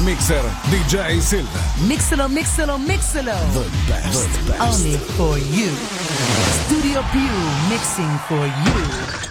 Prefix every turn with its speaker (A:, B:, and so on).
A: mixer DJ Silva.
B: Mixalo, mixalo, mixalo.
A: The best.
B: Only for you. Studio Più, mixing for you.